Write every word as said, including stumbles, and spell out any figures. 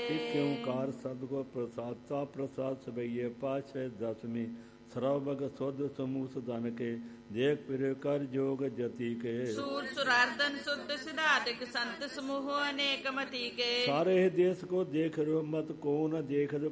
ਇੱਕ ਓੰਕਾਰ ਸਤਿਗੁਰ ਪ੍ਰਸਾਦ ਤਾ ਪ੍ਰਸਾਦ ਸਬਈਏ ਪਾਤਸ਼ਾਹ ਦਸਵੀਂ ਸਰਵਗ ਸੁਧ ਸਮੂਹ ਸਦਨ ਕੇ ਦੇਖ ਪਿਰ ਕਰ ਜੋਗ ਜਤੀ ਕੇ ਸੂਰ ਸੁਰਾਰਦਨ ਸੁਧ ਸਿਧਾਤਿਕ ਸੰਤ ਸਮੂਹ ਅਨੇਕ ਮਤੀ ਕੇ ਸਾਰੇ ਦੇਸ ਕੋ ਦੇਖ ਰੋ ਮਤ ਕੋ ਨ ਦੇਖ